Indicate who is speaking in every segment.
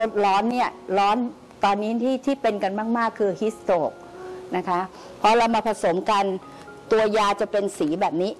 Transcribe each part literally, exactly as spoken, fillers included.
Speaker 1: ร้อนเนี่ยร้อนตอนนี้ที่ที่เป็นกันมากๆคือฮิสโตรกนะคะพอเรามาผสมกันตัวยาจะเป็นสีแบบนี้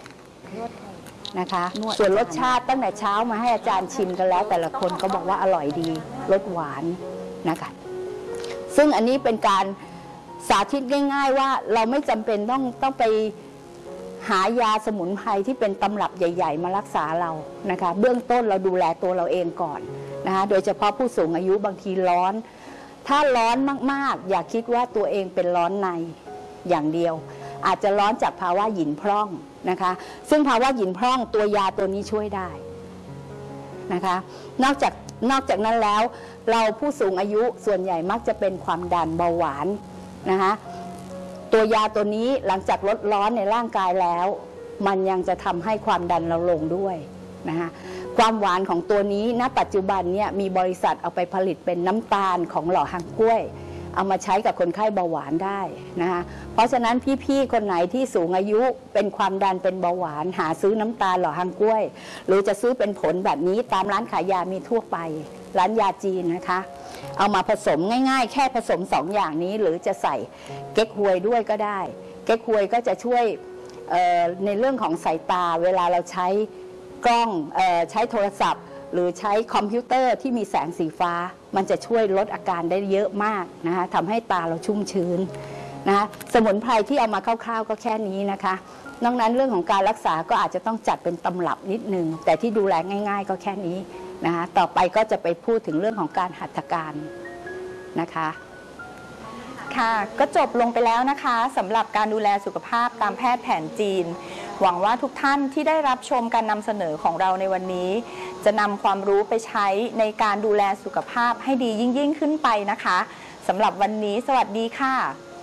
Speaker 1: นะคะส่วนรสชาติตั้งแต่เช้ามาให้อาจารย์ชิมกันแล้วแต่ละคนก็บอกว่าอร่อยดีรสหวานนะคะซึ่งอันนี้เป็นการสาธิตง่ายๆว่าเราไม่จำเป็นต้องต้องไปหายาสมุนไพรที่เป็นตำรับใหญ่ๆมารักษาเรานะคะเบื้องต้นเราดูแลตัวเราเองก่อนนะคะโดยเฉพาะผู้สูงอายุบางทีร้อนถ้าร้อนมากๆอย่าคิดว่าตัวเองเป็นร้อนในอย่างเดียวอาจจะร้อนจากภาวะหยินพร่องนะคะซึ่งภาวะหยินพร่องตัวยาตัวนี้ช่วยได้นะคะนอกจากนอกจากนั้นแล้วเราผู้สูงอายุส่วนใหญ่มักจะเป็นความดันเบาหวานนะคะตัวยาตัวนี้หลังจากลดร้อนในร่างกายแล้วมันยังจะทำให้ความดันเราลงด้วยนะคะความหวานของตัวนี้ณปัจจุบันเนี่ยมีบริษัทเอาไปผลิตเป็นน้ำตาลของหล่อฮังกล้วยเอามาใช้กับคนไข้เบาหวานได้นะคะเพราะฉะนั้นพี่ๆคนไหนที่สูงอายุเป็นความดันเป็นเบาหวานหาซื้อน้ำตาลหล่อฮังกล้วยหรือจะซื้อเป็นผลแบบนี้ตามร้านขายยามีทั่วไปร้านยาจีนนะคะเอามาผสมง่ายๆแค่ผสมสองอย่างนี้หรือจะใส่เก๊กฮวยด้วยก็ได้เก๊กฮวยก็จะช่วยในเรื่องของสายตาเวลาเราใช้กล้องเอ่อใช้โทรศัพท์หรือใช้คอมพิวเตอร์ที่มีแสงสีฟ้ามันจะช่วยลดอาการได้เยอะมากนะคะทำให้ตาเราชุ่มชื้นนะคะสมุนไพรที่เอามาคร่าวๆก็แค่นี้นะคะนอกนั้นเรื่องของการรักษาก็อาจจะต้องจัดเป็นตำรับนิดนึงแต่ที่ดูแลง่ายๆก็แค่นี้นะคะต่อไปก็จะไปพูดถึงเรื่องของการหัตถการนะคะ
Speaker 2: ค่ะก็จบลงไปแล้วนะคะสำหรับการดูแลสุขภาพตามแพทย์แผนจีนหวังว่าทุกท่านที่ได้รับชมการนำเสนอของเราในวันนี้จะนำความรู้ไปใช้ในการดูแลสุขภาพให้ดียิ่งๆขึ้นไปนะคะสำหรับวันนี้สวัสดีค่ะ